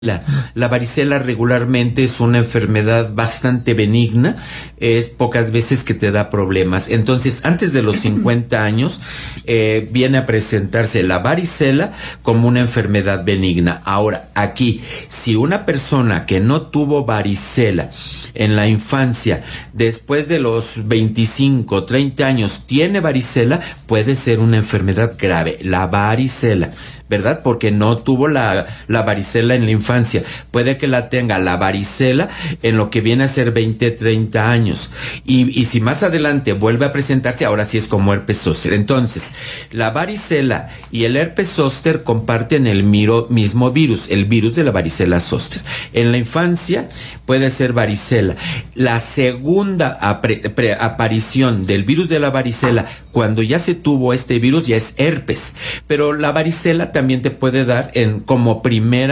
La varicela regularmente es una enfermedad bastante benigna, es pocas veces que te da problemas. Entonces, antes de los 50 años, viene a presentarse la varicela como una enfermedad benigna. Ahora, aquí, si una persona que no tuvo varicela en la infancia, después de los 25, 30 años, tiene varicela, puede ser una enfermedad grave, la varicela, ¿verdad? Porque no tuvo la varicela en la infancia. Puede que la tenga la varicela en lo que viene a ser 20, 30 años. Y si más adelante vuelve a presentarse, ahora sí es como herpes zóster. Entonces, la varicela y el herpes zóster comparten el mismo virus, el virus de la varicela zóster. En la infancia puede ser varicela. La segunda aparición del virus de la varicela, cuando ya se tuvo este virus, ya es herpes. Pero la varicela también te puede dar como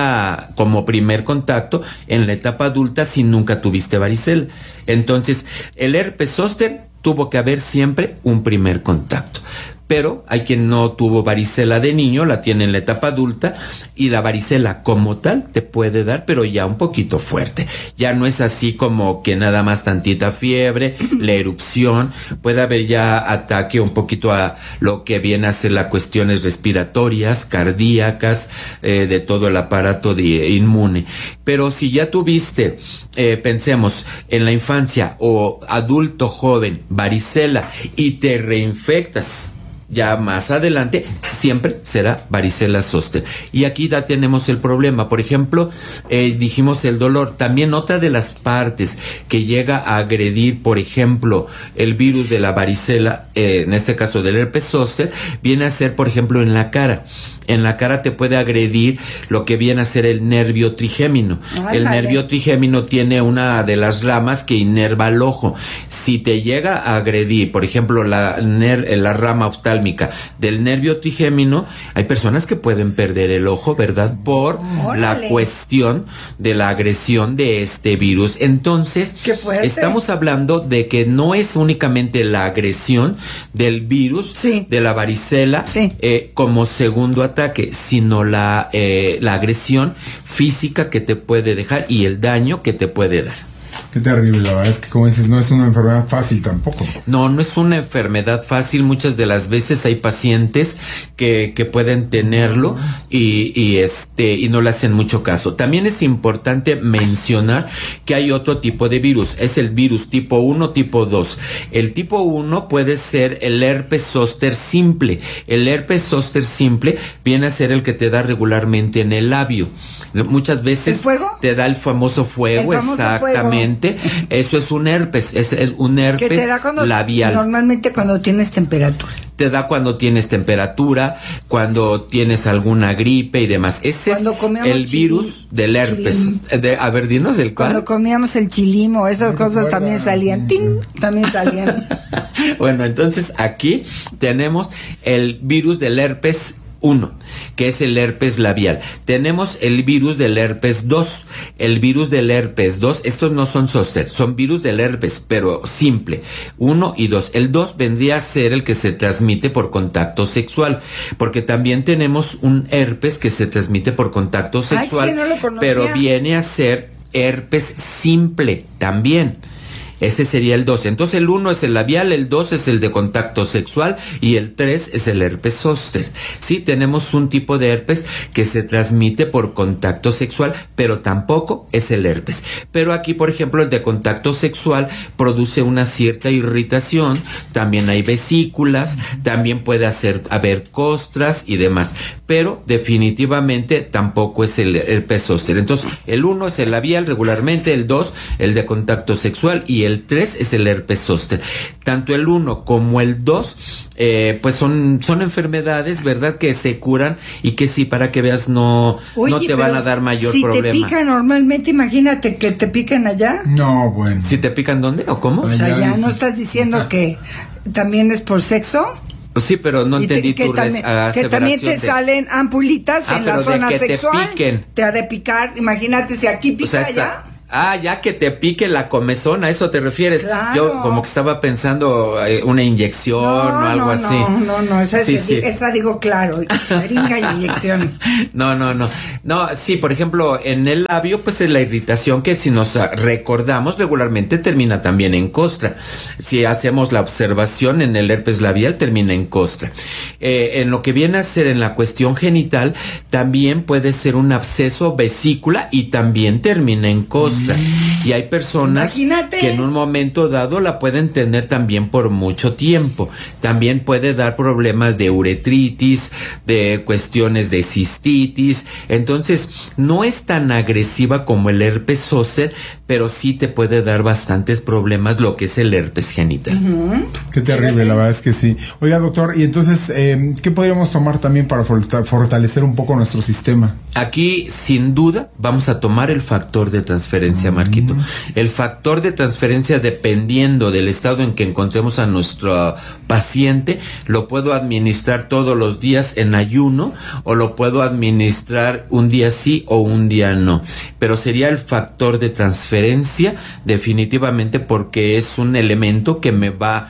primer contacto en la etapa adulta si nunca tuviste varicela. Entonces, el herpes zóster tuvo que haber siempre un primer contacto. Pero hay quien no tuvo varicela de niño, la tiene en la etapa adulta, y la varicela como tal te puede dar, pero ya un poquito fuerte. Ya no es así como que nada más tantita fiebre, la erupción, puede haber ya ataque un poquito a lo que viene a ser las cuestiones respiratorias, cardíacas, de todo el aparato inmune. Pero si ya tuviste, pensemos, en la infancia o adulto joven, varicela, y te reinfectas, ya más adelante siempre será varicela zóster. Y aquí ya tenemos el problema. Por ejemplo, dijimos el dolor. También otra de las partes que llega a agredir, por ejemplo, el virus de la varicela, en este caso del herpes zóster, viene a ser, por ejemplo, en la cara. En la cara te puede agredir lo que viene a ser el nervio trigémino. El nervio trigémino tiene una de las ramas que inerva el ojo. Si te llega a agredir, por ejemplo, la rama oftálmica del nervio trigémino, hay personas que pueden perder el ojo, ¿verdad? Por la cuestión de la agresión de este virus. Entonces, estamos hablando de que no es únicamente la agresión del virus de la varicela como segundo ataque, sino la agresión física que te puede dejar y el daño que te puede dar. Qué terrible, la verdad es que, como dices, no es una enfermedad fácil tampoco. No es una enfermedad fácil. Muchas de las veces hay pacientes que pueden tenerlo y no le hacen mucho caso. También es importante mencionar que hay otro tipo de virus. Es el virus tipo 1, tipo 2. El tipo 1 puede ser el herpes zóster simple. El herpes zóster simple viene a ser el que te da regularmente en el labio. Muchas veces te da el famoso fuego, exactamente. Eso es un herpes, es un herpes que te da labial. Normalmente cuando tienes temperatura. Te da cuando tienes temperatura, cuando tienes alguna gripe y demás. Ese es el virus del herpes. A ver, dinos el cual. Cuando comíamos el chilimo, esas cosas también salían. ¡Tin! También salían. Bueno, entonces aquí tenemos el virus del herpes 1, que es el herpes labial. Tenemos el virus del herpes 2. El virus del herpes 2, estos no son zóster, son virus del herpes, pero simple. 1 y 2. El 2 vendría a ser el que se transmite por contacto sexual, porque también tenemos un herpes que se transmite por contacto sexual, no lo conocía. Pero viene a ser herpes simple también. Ese sería el 2. Entonces el 1 es el labial, el 2 es el de contacto sexual y el 3 es el herpes zóster. Sí, tenemos un tipo de herpes que se transmite por contacto sexual, pero tampoco es el herpes. Pero aquí, por ejemplo, el de contacto sexual produce una cierta irritación, también hay vesículas, también puede haber costras y demás, pero definitivamente tampoco es el herpes zóster. Entonces, el 1 es el labial regularmente, el 2 el de contacto sexual y el 3 es el herpes zóster. Tanto el 1 como el 2 pues son enfermedades, ¿verdad?, que se curan y que sí, para que veas, no te van a dar mayor problema. Si te pican normalmente, imagínate que te pican allá. No, bueno. ¿Si te pican dónde o cómo? O sea, ya no estás diciendo que también es por sexo. Sí, pero no entendí tu aseveración. Que también te salen ampulitas en la zona sexual. Te piquen. Te ha de picar, imagínate si aquí pica, o sea, allá. Ya que te pique la comezón, ¿a eso te refieres? Claro. Yo como que estaba pensando una inyección o algo así. No, Sí. esa digo claro, jeringa y inyección. No, sí, por ejemplo, en el labio, pues es la irritación que si nos recordamos regularmente termina también en costra. Si hacemos la observación en el herpes labial, termina en costra. En lo que viene a ser en la cuestión genital, también puede ser un absceso vesícula y también termina en costra. Y hay personas Imagínate. que en un momento dado la pueden tener también por mucho tiempo. También puede dar problemas de uretritis, de cuestiones de cistitis. Entonces, no es tan agresiva como el herpes zóster, pero sí te puede dar bastantes problemas lo que es el herpes genital. Qué terrible, la verdad es que sí. Oiga, doctor, y entonces, ¿qué podríamos tomar también para fortalecer un poco nuestro sistema? Aquí, sin duda, vamos a tomar el factor de transferencia, Marquito. El factor de transferencia, dependiendo del estado en que encontremos a nuestro paciente, lo puedo administrar todos los días en ayuno o lo puedo administrar un día sí o un día no. Pero sería el factor de transferencia, definitivamente, porque es un elemento que me va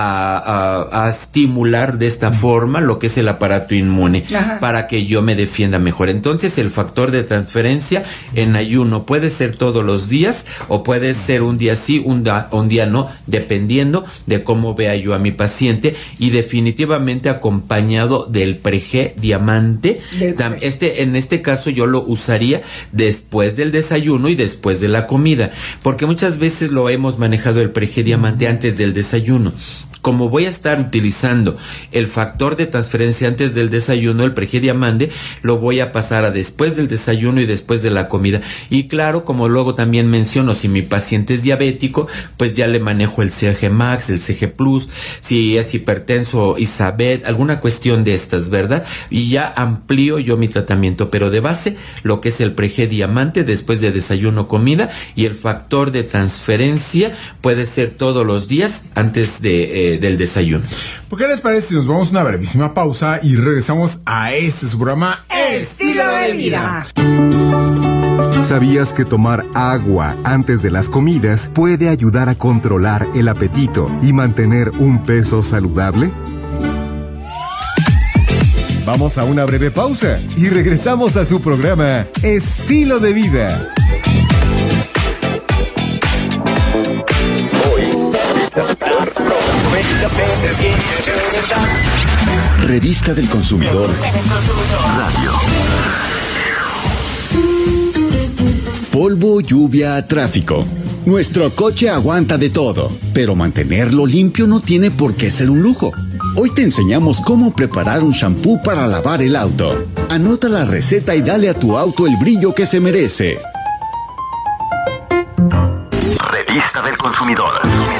a estimular de esta forma lo que es el aparato inmune. Ajá. Para que yo me defienda mejor. Entonces, el factor de transferencia en ayuno puede ser todos los días o puede ser un día sí, un día no, dependiendo de cómo vea yo a mi paciente, y definitivamente acompañado del Pregé Diamante. En este caso yo lo usaría después del desayuno y después de la comida, porque muchas veces lo hemos manejado el Pregé Diamante antes del desayuno. Como voy a estar utilizando el factor de transferencia antes del desayuno, el Pregé Diamante, lo voy a pasar a después del desayuno y después de la comida. Y claro, como luego también menciono, si mi paciente es diabético, pues ya le manejo el CG Max, el CG Plus, si es hipertenso, Isabet, alguna cuestión de estas, ¿verdad? Y ya amplío yo mi tratamiento, pero de base, lo que es el Pregé Diamante después de desayuno, comida, y el factor de transferencia puede ser todos los días antes del desayuno. ¿Por qué les parece si nos vamos a una brevísima pausa y regresamos a su programa Estilo de Vida? ¿Sabías que tomar agua antes de las comidas puede ayudar a controlar el apetito y mantener un peso saludable? Vamos a una breve pausa y regresamos a su programa Estilo de Vida. Revista del Consumidor Radio. Polvo, lluvia, tráfico. Nuestro coche aguanta de todo, pero mantenerlo limpio no tiene por qué ser un lujo. Hoy te enseñamos cómo preparar un shampoo para lavar el auto. Anota la receta y dale a tu auto el brillo que se merece. Revista del Consumidor.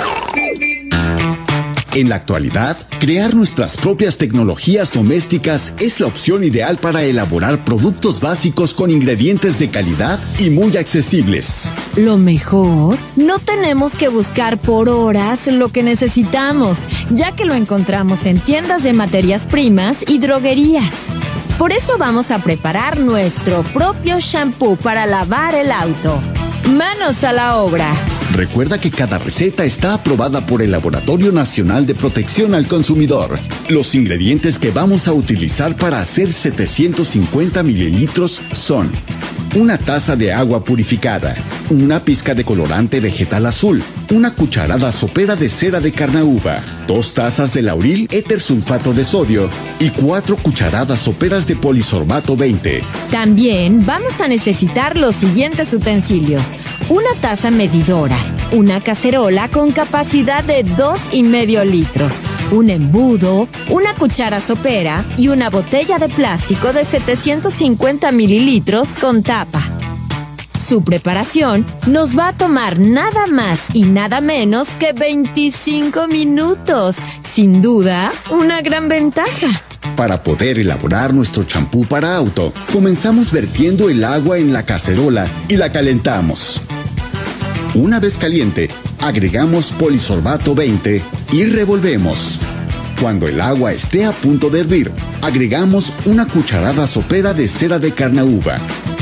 En la actualidad, crear nuestras propias tecnologías domésticas es la opción ideal para elaborar productos básicos con ingredientes de calidad y muy accesibles. Lo mejor, no tenemos que buscar por horas lo que necesitamos, ya que lo encontramos en tiendas de materias primas y droguerías. Por eso vamos a preparar nuestro propio shampoo para lavar el auto. ¡Manos a la obra! Recuerda que cada receta está aprobada por el Laboratorio Nacional de Protección al Consumidor. Los ingredientes que vamos a utilizar para hacer 750 mililitros son: una taza de agua purificada, una pizca de colorante vegetal azul, una cucharada sopera de cera de carnaúba, 2 tazas de lauril éter sulfato de sodio y 4 cucharadas soperas de polisorbato 20. También vamos a necesitar los siguientes utensilios: una taza medidora, una cacerola con capacidad de 2,5 litros, un embudo, una cuchara sopera y una botella de plástico de 750 mililitros con tapa. Su preparación nos va a tomar nada más y nada menos que 25 minutos. Sin duda, una gran ventaja. Para poder elaborar nuestro champú para auto, comenzamos vertiendo el agua en la cacerola y la calentamos. Una vez caliente, agregamos polisorbato 20 y revolvemos. Cuando el agua esté a punto de hervir, agregamos una cucharada sopera de cera de carnaúba.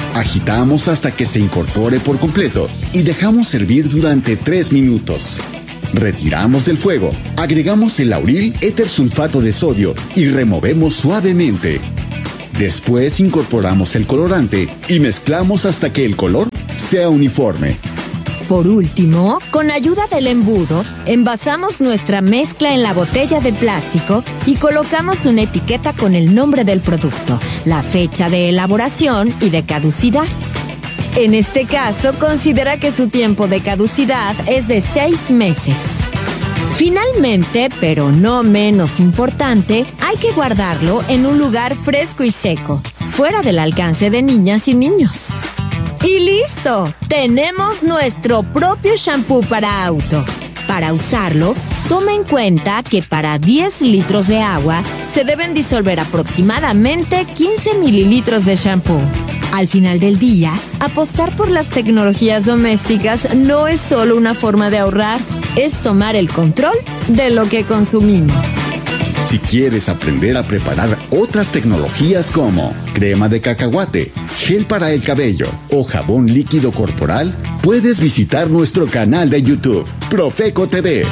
Agitamos hasta que se incorpore por completo y dejamos hervir durante 3 minutos. Retiramos del fuego, agregamos el lauril, éter sulfato de sodio y removemos suavemente. Después incorporamos el colorante y mezclamos hasta que el color sea uniforme. Por último, con ayuda del embudo, envasamos nuestra mezcla en la botella de plástico y colocamos una etiqueta con el nombre del producto, la fecha de elaboración y de caducidad. En este caso, considera que su tiempo de caducidad es de 6 meses. Finalmente, pero no menos importante, hay que guardarlo en un lugar fresco y seco, fuera del alcance de niñas y niños. ¡Y listo! Tenemos nuestro propio shampoo para auto. Para usarlo, toma en cuenta que para 10 litros de agua se deben disolver aproximadamente 15 mililitros de shampoo. Al final del día, apostar por las tecnologías domésticas no es solo una forma de ahorrar, es tomar el control de lo que consumimos. Si quieres aprender a preparar otras tecnologías como crema de cacahuate, gel para el cabello o jabón líquido corporal, puedes visitar nuestro canal de YouTube, Profeco TV.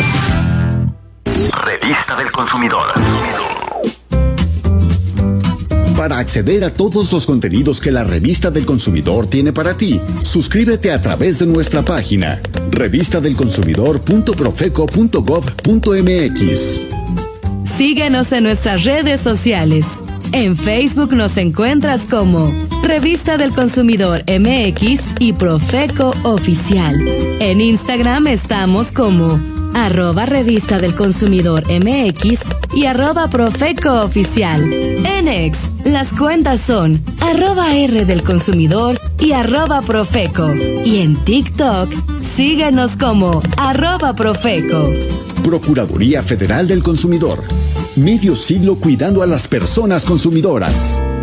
Revista del Consumidor. Para acceder a todos los contenidos que la Revista del Consumidor tiene para ti, suscríbete a través de nuestra página revistadelconsumidor.profeco.gov.mx. Síguenos en nuestras redes sociales. En Facebook nos encuentras como Revista del Consumidor MX y Profeco Oficial. En Instagram estamos como @Revista del Consumidor MX y @Profeco Oficial. En X, las cuentas son @R del Consumidor y @Profeco. Y en TikTok, síguenos como @Profeco. Procuraduría Federal del Consumidor. Medio siglo cuidando a las personas consumidoras.